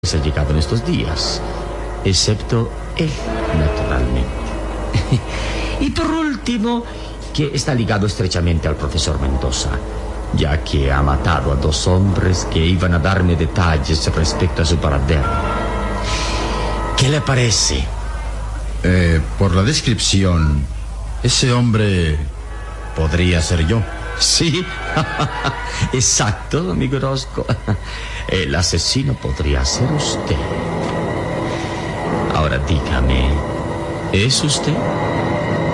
ha llegado en estos días, excepto él, naturalmente. Y por último, que está ligado estrechamente al profesor Mendoza, ya que ha matado a 2 hombres que iban a darme detalles respecto a su paradero. ¿Qué le parece? Por la descripción, ese hombre podría ser yo. Sí, exacto, amigo Orozco. El asesino podría ser usted. Ahora dígame, ¿es usted?